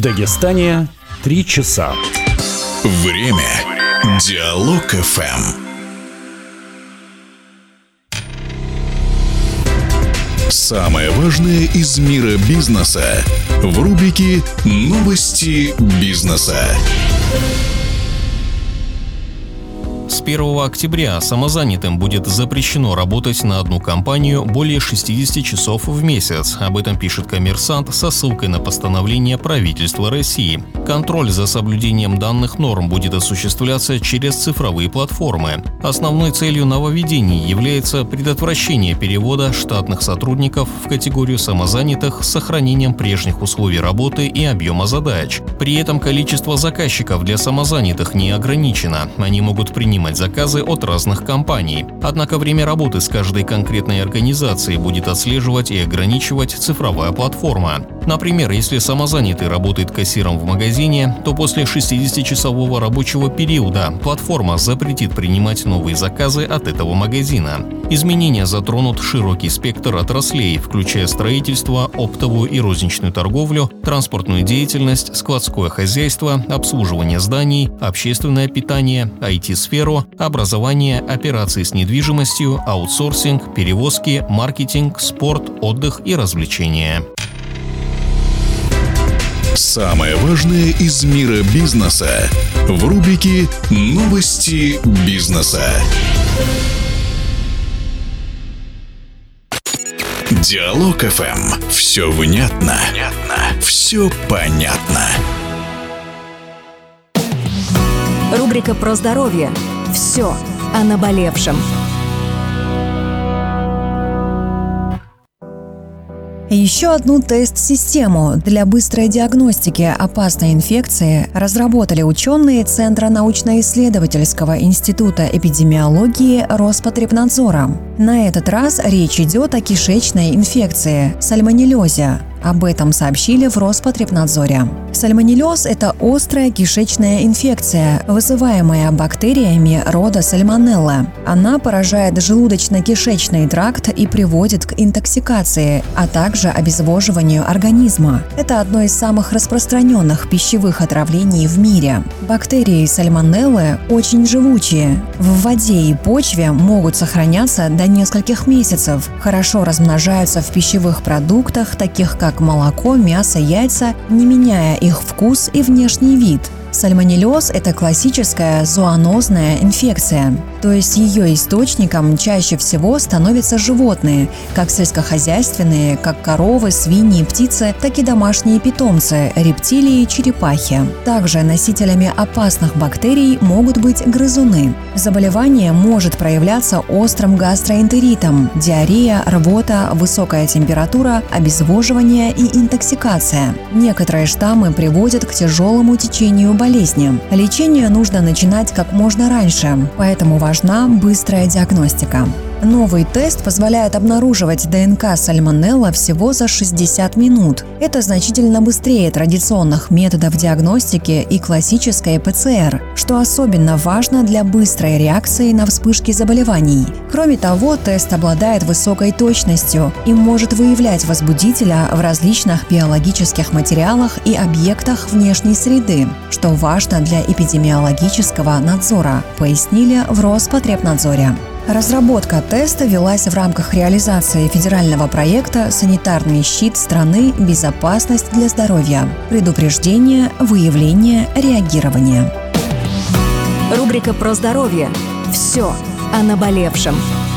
Дагестане 3 часа. Время. Диалог ФМ. Самое важное из мира бизнеса в рубрике «Новости бизнеса». С 1 октября самозанятым будет запрещено работать на одну компанию более 60 часов в месяц. Об этом пишет «Коммерсант» со ссылкой на постановление правительства России. Контроль за соблюдением данных норм будет осуществляться через цифровые платформы. Основной целью нововведений является предотвращение перевода штатных сотрудников в категорию самозанятых с сохранением прежних условий работы и объема задач. При этом количество заказчиков для самозанятых не ограничено. Они могут принимать заказы от разных компаний. Однако время работы с каждой конкретной организацией будет отслеживать и ограничивать цифровая платформа. Например, если самозанятый работает кассиром в магазине, то после 60-часового рабочего периода платформа запретит принимать новые заказы от этого магазина. Изменения затронут широкий спектр отраслей, включая строительство, оптовую и розничную торговлю, транспортную деятельность, складское хозяйство, обслуживание зданий, общественное питание, IT-сферу, образование, операции с недвижимостью, аутсорсинг, перевозки, маркетинг, спорт, отдых и развлечения. Самое важное из мира бизнеса в рубрике «Новости бизнеса». Диалог ФМ. Все внятно. Все понятно. Рубрика про здоровье. Все о наболевшем. Еще одну тест-систему для быстрой диагностики опасной инфекции разработали ученые Центра научно-исследовательского института эпидемиологии Роспотребнадзора. На этот раз речь идет о кишечной инфекции – сальмонеллезе. Об этом сообщили в Роспотребнадзоре. Сальмонеллез – это острая кишечная инфекция, вызываемая бактериями рода сальмонелла. Она поражает желудочно-кишечный тракт и приводит к интоксикации, а также обезвоживанию организма. Это одно из самых распространенных пищевых отравлений в мире. Бактерии сальмонеллы очень живучие. В воде и почве могут сохраняться до нескольких месяцев, хорошо размножаются в пищевых продуктах, таких как молоко, мясо, яйца, не меняя их вкус и внешний вид. Сальмонеллез – это классическая зоонозная инфекция, то есть ее источником чаще всего становятся животные, как сельскохозяйственные, как коровы, свиньи, птицы, так и домашние питомцы, рептилии, черепахи. Также носителями опасных бактерий могут быть грызуны. Заболевание может проявляться острым гастроэнтеритом, диарея, рвота, высокая температура, обезвоживание и интоксикация. Некоторые штаммы приводят к тяжелому течению болезни. Лечение нужно начинать как можно раньше, поэтому важна быстрая диагностика. Новый тест позволяет обнаруживать ДНК сальмонелла всего за 60 минут. Это значительно быстрее традиционных методов диагностики и классической ПЦР, что особенно важно для быстрой реакции на вспышки заболеваний. Кроме того, тест обладает высокой точностью и может выявлять возбудителя в различных биологических материалах и объектах внешней среды, что важно для эпидемиологического надзора, пояснили в Роспотребнадзоре. Разработка теста велась в рамках реализации федерального проекта «Санитарный щит страны. Безопасность для здоровья». Предупреждение, выявление, реагирование. Рубрика про здоровье. Все о наболевшем.